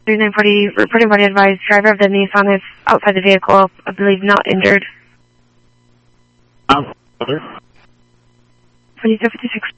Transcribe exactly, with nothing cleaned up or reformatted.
nine forty, reporting body advised, driver of the Nissan is outside the vehicle, I believe not injured. Um, other? twenty-two fifty-six.